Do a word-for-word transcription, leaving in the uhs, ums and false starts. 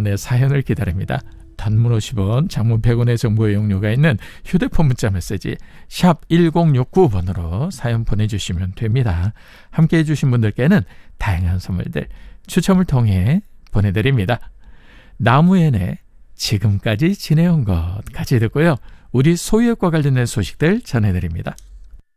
여러분의 사연을 기다립니다. 단문 오십 원, 장문 백 원의 정보 이용료가 있는 휴대폰 문자 메시지 샵 일공육구 번으로 사연 보내주시면 됩니다. 함께해 주신 분들께는 다양한 선물들 추첨을 통해 보내드립니다. 나무엔의 지금까지 지내온 것 같이 듣고요. 우리 소유역과 관련된 소식들 전해드립니다.